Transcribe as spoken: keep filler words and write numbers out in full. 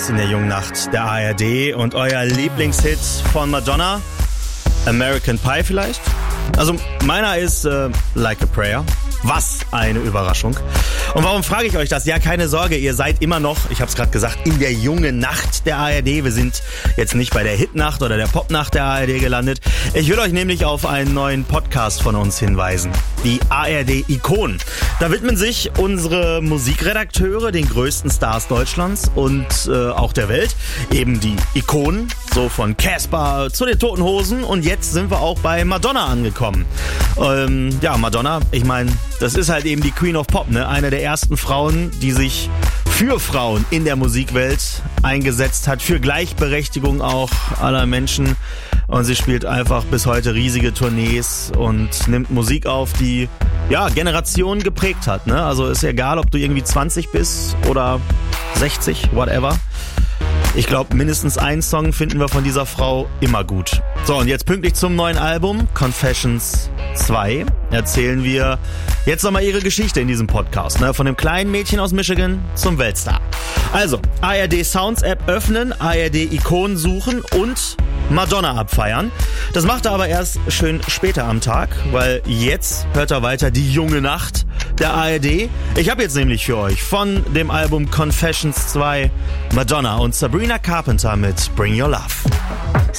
In der jungen Nacht der A R D und euer Lieblingshit von Madonna, American Pie vielleicht? Also meiner ist äh, Like a Prayer. Was eine Überraschung. Und warum frage ich euch das? Ja, keine Sorge, ihr seid immer noch, ich habe es gerade gesagt, in der jungen Nacht der A R D. Wir sind jetzt nicht bei der Hitnacht oder der Popnacht der A R D gelandet. Ich will euch nämlich auf einen neuen Podcast von uns hinweisen. Die A R D-Ikonen. Da widmen sich unsere Musikredakteure den größten Stars Deutschlands und äh, auch der Welt. Eben die Ikonen, so von Casper zu den Toten Hosen. Und jetzt sind wir auch bei Madonna angekommen. Ähm, ja, Madonna, ich meine, das ist halt eben die Queen of Pop, ne? Eine der ersten Frauen, die sich für Frauen in der Musikwelt eingesetzt hat, für Gleichberechtigung auch aller Menschen. Und sie spielt einfach bis heute riesige Tournees und nimmt Musik auf, die ja Generationen geprägt hat, ne? Also ist egal, ob du irgendwie zwanzig bist oder sechzig, whatever. Ich glaube, mindestens einen Song finden wir von dieser Frau immer gut. So, und jetzt pünktlich zum neuen Album, Confessions zwei, erzählen wir jetzt nochmal ihre Geschichte in diesem Podcast. Ne? Von dem kleinen Mädchen aus Michigan zum Weltstar. Also, A R D Sounds App öffnen, A R D Ikonen suchen und Madonna abfeiern. Das macht er aber erst schön später am Tag, weil jetzt hört er weiter die junge Nacht der A R D. Ich habe jetzt nämlich für euch von dem Album Confessions zwei Madonna und Sabrina Carpenter mit Bring Your Love.